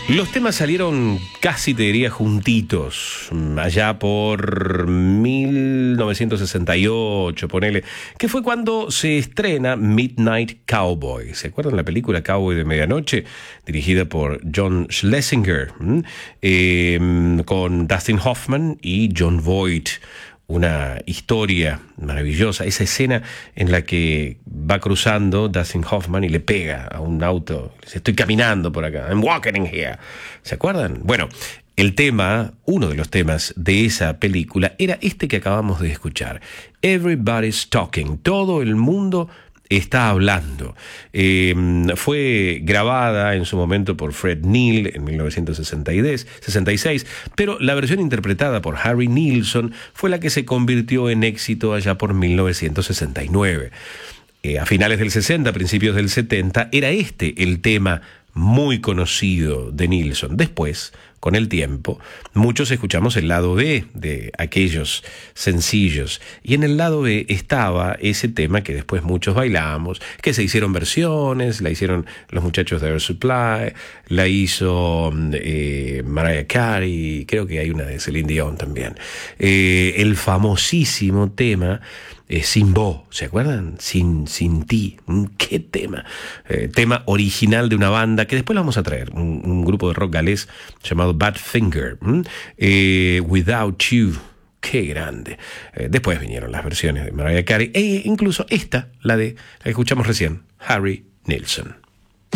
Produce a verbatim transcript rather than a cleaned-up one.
Los temas salieron casi, te diría, juntitos, allá por mil novecientos sesenta y ocho, ponele, que fue cuando se estrena Midnight Cowboy. ¿Se acuerdan la película Cowboy de Medianoche? Dirigida por John Schlesinger, eh, con Dustin Hoffman y Jon Voight. Una historia maravillosa, esa escena en la que va cruzando Dustin Hoffman y le pega a un auto. Dice, estoy caminando por acá, I'm walking in here. ¿Se acuerdan? Bueno, el tema, uno de los temas de esa película era este que acabamos de escuchar. Everybody's talking, todo el mundo está hablando. Eh, fue grabada en su momento por Fred Neil en mil novecientos sesenta y seis, pero la versión interpretada por Harry Nilsson fue la que se convirtió en éxito allá por mil novecientos sesenta y nueve. Eh, a finales del sesenta, principios del setenta, era este el tema muy conocido de Nilsson. Después, con el tiempo, muchos escuchamos el lado B de aquellos sencillos. Y en el lado B estaba ese tema que después muchos bailamos, que se hicieron versiones, la hicieron los muchachos de Air Supply, la hizo eh, Mariah Carey, creo que hay una de Celine Dion también. Eh, el famosísimo tema Eh, Sin Vos, ¿se acuerdan? Sin, sin ti, qué tema. Eh, tema original de una banda que después la vamos a traer, un, un grupo de rock galés llamado Badfinger. Eh, Without You, qué grande. Eh, después vinieron las versiones de Mariah Carey e incluso esta, la de la que escuchamos recién, Harry Nilsson.